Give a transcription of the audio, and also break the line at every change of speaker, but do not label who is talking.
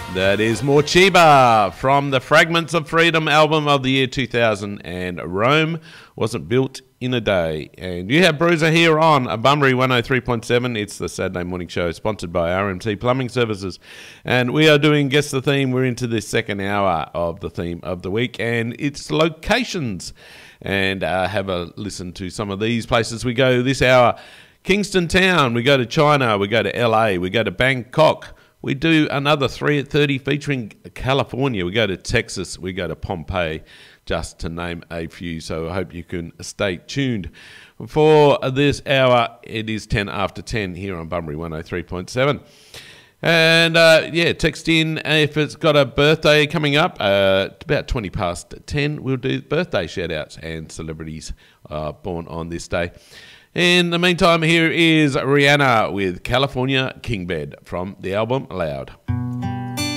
That is Morcheeba from the Fragments of Freedom album of the year 2000, and Rome wasn't built in a day. And you have Bruiser here on Bunbury 103.7. It's the Saturday morning show sponsored by RMT Plumbing Services. And we are doing Guess the Theme. We're into the second hour of the theme of the week, and it's locations. And have a listen to some of these places we go this hour. Kingston Town, we go to China, we go to LA, we go to Bangkok. We do another 3 at 30 featuring California. We go to Texas. We go to Pompeii, just to name a few. So I hope you can stay tuned. For this hour, it is 10 after 10 here on Bunbury 103.7. And, text in if it's got a birthday coming up. About 20 past 10, we'll do birthday shout-outs and celebrities born on this day. In the meantime, here is Rihanna with California King Bed from the album Loud.